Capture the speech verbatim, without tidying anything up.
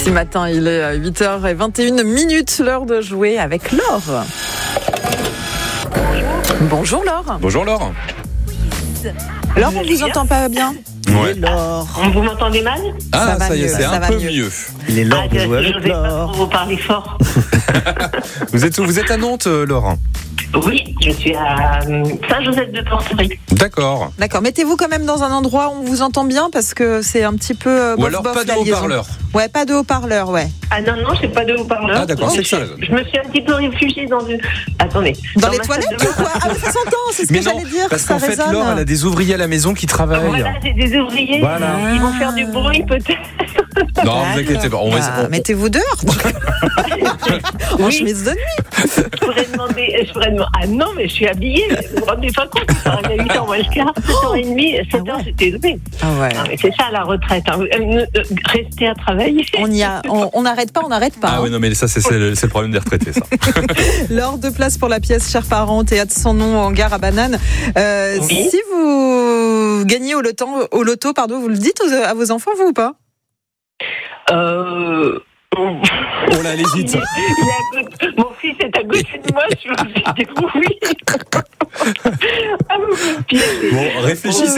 Ici matin, il est huit heures vingt et une minutes, l'heure de jouer avec Laure. Bonjour Laure. Bonjour Laure. Laure, on ne vous entend pas bien. Ouais. Laure. Vous m'entendez mal? Ah, Ça va ça y est, mieux, c'est ça un va peu mieux. mieux. Il est l'heure Ah, de je jouer je avec vais pas Laure. trop vous parler fort. Vous êtes où? Vous êtes à Nantes, euh, Laure? Oui, je suis à euh, Saint-Joseph-de-Porterie. D'accord. D'accord, mettez-vous quand même dans un endroit où on vous entend bien parce que c'est un petit peu euh, Ou bof, alors bof, pas de la liaison. haut-parleur. Ouais, pas de haut-parleur, ouais. Ah non, non, j'ai pas de haut-parleur. Ah d'accord, c'est je, ça. je me suis un petit peu réfugiée dans une... Attendez. Dans, les ma toilettes salle de ou quoi? Ah, mais ça s'entend, c'est ce Mais que non, j'allais dire. parce ça qu'en fait, résonne. Laure, elle a des ouvriers à la maison qui travaillent. Voilà, j'ai des ouvriers. Voilà. Ils vont faire du bruit peut-être. Non, vous inquiétez pas. On va, Ah, on- mettez-vous dehors. En Oui. chemise de nuit. Je pourrais demander, je pourrais demander. Ah non, mais je suis habillée. Vous vous rendez pas compte? Il y a huit heures moins le quart, sept heures trente, sept heures, j'étais levée. Ah ouais. Ah, mais c'est ça la retraite. Hein. Euh, euh, Rester à travailler. On y a, on on n'arrête pas, on n'arrête pas. Ah hein. oui, non, mais ça, c'est, c'est le, c'est le problème des retraités, ça. L'heure de place pour la pièce Chers parents, théâtre Son nom en gare à Banane. Euh, Oui. Si vous gagnez au loto, au loto, pardon, vous le dites aux- à vos enfants, vous ou pas? Euh... Oh là, elle hésite. Il est à côté- Mon fils est à côté de moi, je me suis dit oui. Ah, vous me piégez. Bon, réfléchissez.